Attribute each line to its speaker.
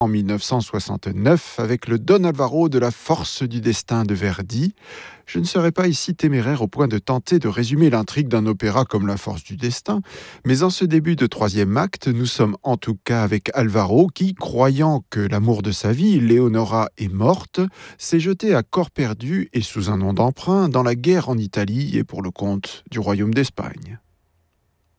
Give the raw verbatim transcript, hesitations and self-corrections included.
Speaker 1: En mille neuf cent soixante-neuf, avec le Don Alvaro de la Force du destin de Verdi. Je ne serai pas ici téméraire au point de tenter de résumer l'intrigue d'un opéra comme La Force du destin, mais en ce début de troisième acte, nous sommes en tout cas avec Alvaro qui, croyant que l'amour de sa vie, Leonora, est morte, s'est jeté à corps perdu et sous un nom d'emprunt dans la guerre en Italie et pour le compte du Royaume d'Espagne.